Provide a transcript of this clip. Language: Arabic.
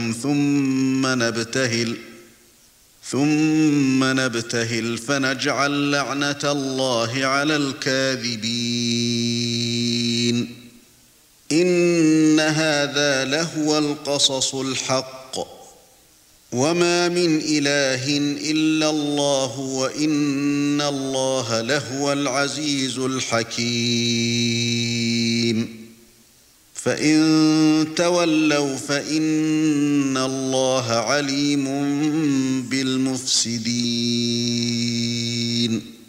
ثم نبتهل فنجعل لعنة الله على الكاذبين إن هذا لهو القصص الحق وما من إله إلا الله وإن الله لهو العزيز الحكيم فإن تولوا فإن الله عليم بالمفسدين